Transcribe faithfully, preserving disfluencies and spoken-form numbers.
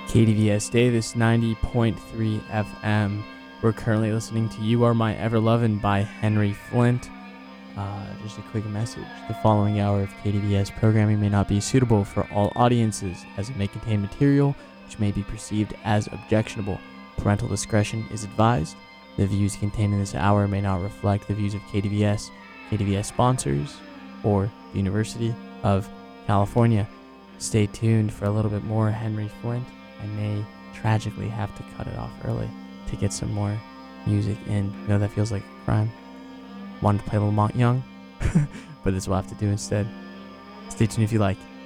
K D V S Davis ninety point three F M. We're currently listening to You Are My Ever-Lovin' by Henry Flint. Uh, just a quick message. The following hour of K D V S programming may not be suitable for all audiences, as it may contain material which may be perceived as objectionable. Parental discretion is advised. The views contained in this hour may not reflect the views of K D V S, K D V S sponsors, or the University of California. Stay tuned for a little bit more Henry Flint. I may tragically have to cut it off early to get some more music in. You know, that feels like a crime. Wanted to play Lamont Young, but this will have to do instead. Stay tuned if you like.